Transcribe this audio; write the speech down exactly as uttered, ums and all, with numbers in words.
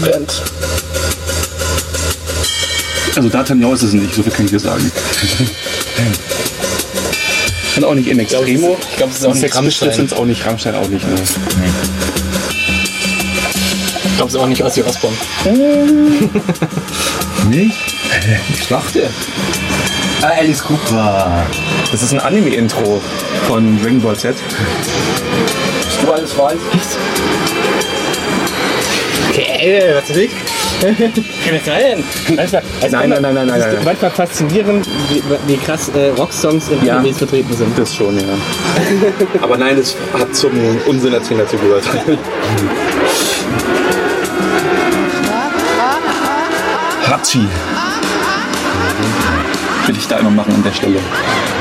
brennt. Also D'Artagnan ist es nicht, so viel kann ich dir sagen. Und auch nicht in Extremo. Ich glaube, es ist auch nicht Rammstein. Sind es auch nicht, Rammstein auch nicht. Ne? Nee. Ich glaube, es ist auch nicht Ozzy Osbourne. Nicht? Ich dachte. Ah, Alice Cooper. Das ist ein Anime-Intro von Dragon Ball Z. Du alles weißt. Okay, was weiß ich? Kann das sein? Also, also Nein, nein, nein, nein, nein, Es ist nein. manchmal faszinierend, wie, wie krass äh, Rocksongs in Ja. Animes vertreten sind. Das schon, ja. Aber nein, das hat zum Unsinn erzählen dazu gehört. Hachi. Will ich da immer machen an der Stelle.